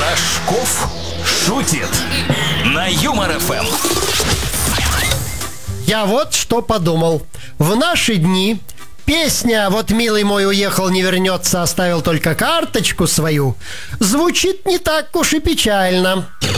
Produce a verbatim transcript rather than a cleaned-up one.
Рожков шутит на Юмор эф эм. Я вот что подумал. В наши дни песня «Вот, милый мой, уехал, не вернется, оставил только карточку свою» звучит не так уж и печально.